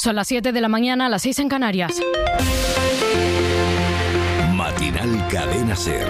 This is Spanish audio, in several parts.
Son las 7 de la mañana, las 6 en Canarias. Matinal Cadena SER.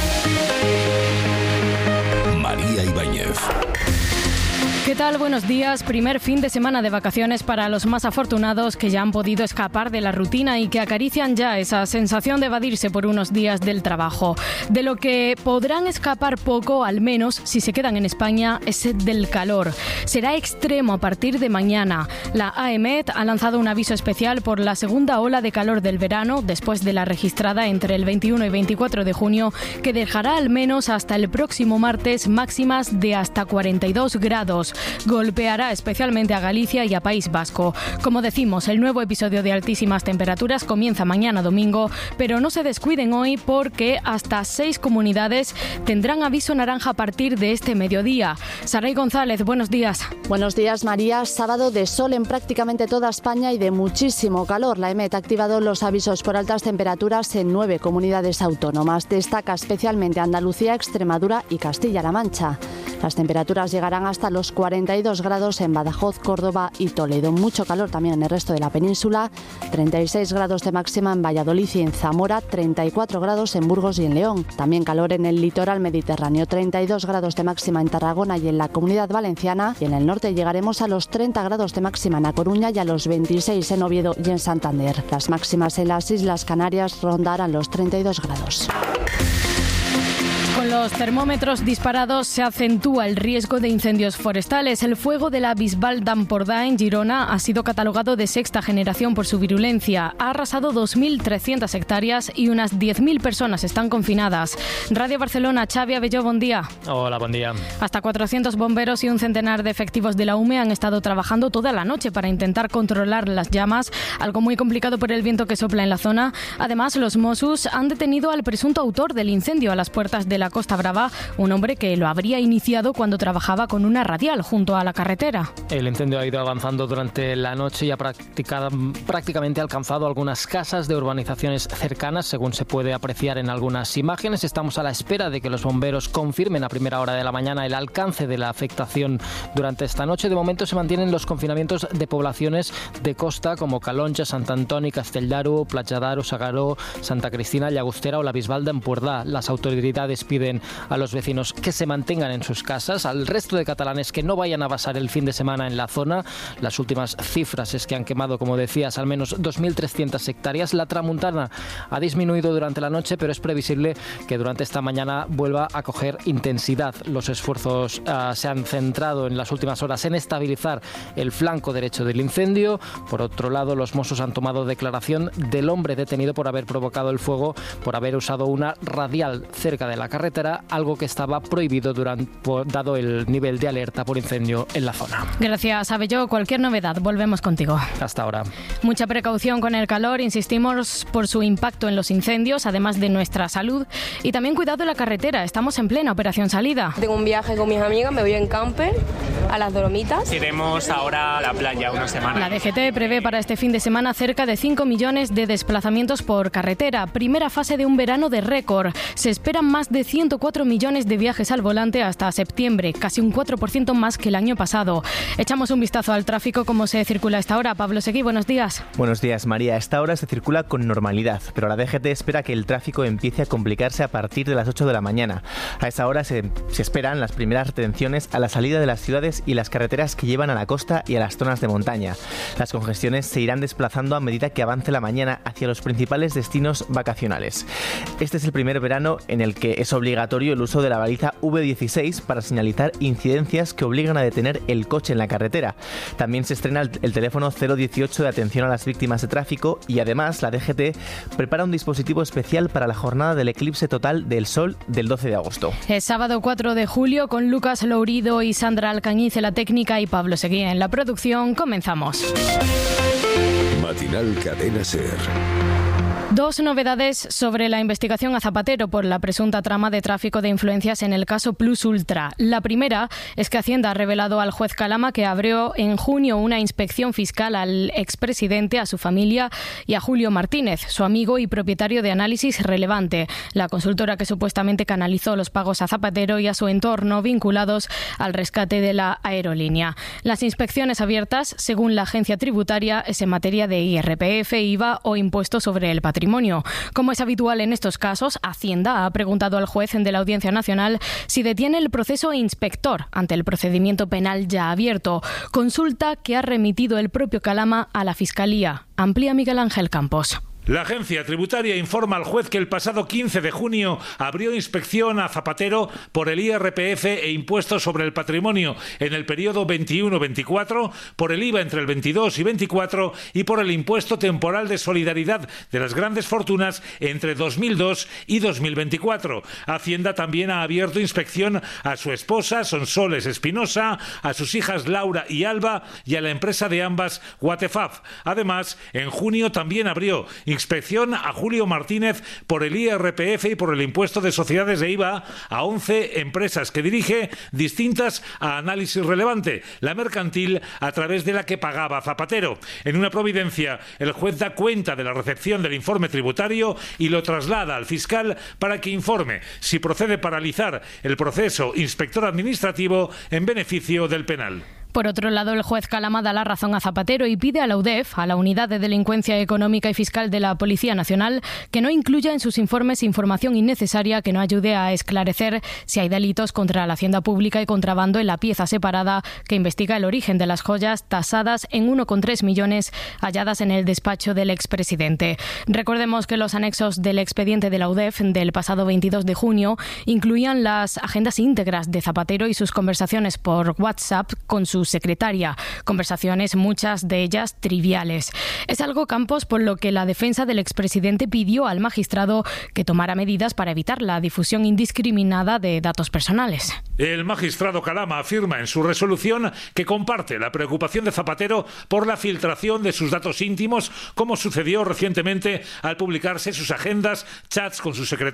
María Ibáñez. ¿Qué tal? Buenos días. Primer fin de semana de vacaciones para los más afortunados que ya han podido escapar de la rutina y que acarician ya esa sensación de evadirse por unos días del trabajo. De lo que podrán escapar poco, al menos si se quedan en España, es del calor. Será extremo a partir de mañana. La AEMET ha lanzado un aviso especial por la segunda ola de calor del verano, después de la registrada entre el 21 y 24 de junio, que dejará al menos hasta el próximo martes máximas de hasta 42 grados. Golpeará especialmente a Galicia y a País Vasco. Como decimos, el nuevo episodio de altísimas temperaturas comienza mañana domingo, pero no se descuiden hoy porque hasta 6 comunidades tendrán aviso naranja a partir de este mediodía. Saray González, buenos días. Buenos días, María. Sábado de sol en prácticamente toda España y de muchísimo calor. La EMET ha activado los avisos por altas temperaturas en 9 comunidades autónomas. Destaca especialmente Andalucía, Extremadura y Castilla-La Mancha. Las temperaturas llegarán hasta los 42 grados en Badajoz, Córdoba y Toledo. Mucho calor también en el resto de la península. 36 grados de máxima en Valladolid y en Zamora. 34 grados en Burgos y en León. También calor en el litoral mediterráneo. 32 grados de máxima en Tarragona y en la Comunidad Valenciana. Y en el norte llegaremos a los 30 grados de máxima en A Coruña y a los 26 en Oviedo y en Santander. Las máximas en las Islas Canarias rondarán los 32 grados. Con los termómetros disparados se acentúa el riesgo de incendios forestales. El fuego de la Bisbal d'Empordà en Girona ha sido catalogado de sexta generación por su virulencia. Ha arrasado 2.300 hectáreas y unas 10.000 personas están confinadas. Radio Barcelona, Xavi Abelló, buen día. Hola, buen día. Hasta 400 bomberos y un centenar de efectivos de la UME han estado trabajando toda la noche para intentar controlar las llamas, algo muy complicado por el viento que sopla en la zona. Además, los Mossos han detenido al presunto autor del incendio a las puertas de la Costa Brava, un hombre que lo habría iniciado cuando trabajaba con una radial junto a la carretera. El incendio ha ido avanzando durante la noche y ha prácticamente alcanzado algunas casas de urbanizaciones cercanas, según se puede apreciar en algunas imágenes. Estamos a la espera de que los bomberos confirmen a primera hora de la mañana el alcance de la afectación durante esta noche. De momento se mantienen los confinamientos de poblaciones de costa como Calonge, Sant Antoni, Castelldaro, Platja d'Aro, Sagaró, Santa Cristina, Llagostera o la Bisbal d'Empordà. Las autoridades piden a los vecinos que se mantengan en sus casas. Al resto de catalanes que no vayan a pasar el fin de semana en la zona. Las últimas cifras es que han quemado, como decías, al menos 2.300 hectáreas. La tramuntana ha disminuido durante la noche, pero es previsible que durante esta mañana vuelva a coger intensidad. Los esfuerzos se han centrado en las últimas horas en estabilizar el flanco derecho del incendio. Por otro lado, los Mossos han tomado declaración del hombre detenido por haber provocado el fuego, por haber usado una radial cerca de la carretera, algo que estaba prohibido dado el nivel de alerta por incendio en la zona. Gracias, Abelló. Cualquier novedad, volvemos contigo. Hasta ahora. Mucha precaución con el calor, insistimos, por su impacto en los incendios, además de nuestra salud. Y también cuidado en la carretera, estamos en plena operación salida. Tengo un viaje con mis amigas, me voy en camper a las Dolomitas. Iremos ahora a la playa una semana. La DGT prevé para este fin de semana cerca de 5 millones de desplazamientos por carretera. Primera fase de un verano de récord. Se esperan más de 104 millones de viajes al volante hasta septiembre, casi un 4% más que el año pasado. Echamos un vistazo al tráfico, cómo se circula a esta hora. Pablo Seguí, buenos días. Buenos días, María. A esta hora se circula con normalidad, pero la DGT espera que el tráfico empiece a complicarse a partir de las 8 de la mañana. A esa hora se esperan las primeras retenciones a la salida de las ciudades y las carreteras que llevan a la costa y a las zonas de montaña. Las congestiones se irán desplazando a medida que avance la mañana hacia los principales destinos vacacionales. Este es el primer verano en el que es obligatorio el uso de la baliza V16 para señalizar incidencias que obligan a detener el coche en la carretera. También se estrena el teléfono 018 de atención a las víctimas de tráfico y además la DGT prepara un dispositivo especial para la jornada del eclipse total del Sol del 12 de agosto. Es sábado 4 de julio con Lucas Lourido y Sandra Alcañiz en la técnica y Pablo Seguí en la producción. Comenzamos. Matinal Cadena SER. Dos novedades sobre la investigación a Zapatero por la presunta trama de tráfico de influencias en el caso Plus Ultra. La primera es que Hacienda ha revelado al juez Calama que abrió en junio una inspección fiscal al expresidente, a su familia y a Julio Martínez, su amigo y propietario de Análisis Relevante, la consultora que supuestamente canalizó los pagos a Zapatero y a su entorno vinculados al rescate de la aerolínea. Las inspecciones abiertas, según la agencia tributaria, es en materia de IRPF, IVA o impuesto sobre el patrimonio. Como es habitual en estos casos, Hacienda ha preguntado al juez de la Audiencia Nacional si detiene el proceso inspector ante el procedimiento penal ya abierto, consulta que ha remitido el propio Calama a la Fiscalía. Amplía Miguel Ángel Campos. La agencia tributaria informa al juez que el pasado 15 de junio abrió inspección a Zapatero por el IRPF e impuestos sobre el patrimonio en el periodo 21-24, por el IVA entre el 22 y 24 y por el impuesto temporal de solidaridad de las grandes fortunas entre 2002 y 2024. Hacienda también ha abierto inspección a su esposa, Sonsoles Espinosa, a sus hijas Laura y Alba y a la empresa de ambas, Watefaf. Además, en junio también abrió inspección a Julio Martínez por el IRPF y por el impuesto de sociedades de IVA a 11 empresas que dirige, distintas a Análisis Relevante, la mercantil a través de la que pagaba Zapatero. En una providencia, el juez da cuenta de la recepción del informe tributario y lo traslada al fiscal para que informe si procede paralizar el proceso inspector administrativo en beneficio del penal. Por otro lado, el juez Calama da la razón a Zapatero y pide a la UDEF, a la Unidad de Delincuencia Económica y Fiscal de la Policía Nacional, que no incluya en sus informes información innecesaria que no ayude a esclarecer si hay delitos contra la hacienda pública y contrabando en la pieza separada que investiga el origen de las joyas tasadas en 1,3 millones halladas en el despacho del expresidente. Recordemos que los anexos del expediente de la UDEF del pasado 22 de junio incluían las agendas íntegras de Zapatero y sus conversaciones por WhatsApp con su secretaria, conversaciones muchas de ellas triviales. Es algo, Campos, por lo que la defensa del expresidente pidió al magistrado que tomara medidas para evitar la difusión indiscriminada de datos personales. El magistrado Calama afirma en su resolución que comparte la preocupación de Zapatero por la filtración de sus datos íntimos, como sucedió recientemente al publicarse sus agendas, chats con su secretaria